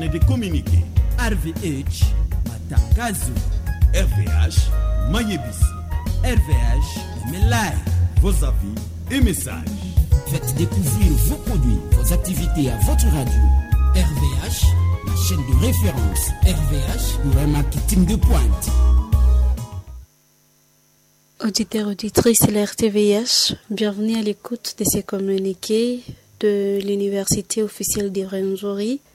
et de communiquer. RVH matangazo. RVH Mayebisi. RVH Melai. Vos avis et messages. Faites découvrir vos produits, vos activités à votre radio. RVH, la chaîne de référence. RVH pour un marketing de pointe. Auditeurs, auditrices de la RTVH, bienvenue à l'écoute de ces communiqués de l'Université officielle de Rwenzori